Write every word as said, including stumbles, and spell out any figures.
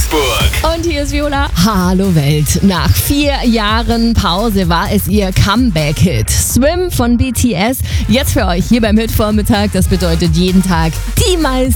Augsburg. Und hier ist Viola. Hallo Welt. Nach vier Jahren Pause war es ihr Comeback-Hit. Swim von B T S. Jetzt für euch hier beim Hit-Vormittag. Das bedeutet jeden Tag die meisten